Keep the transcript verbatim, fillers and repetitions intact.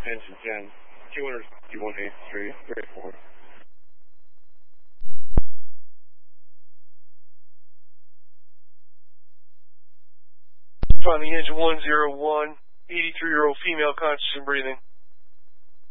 Engine ten, two hundred fifty-one eighty-three, grade four. On the engine one zero one, eighty-three-year-old female, conscious and breathing.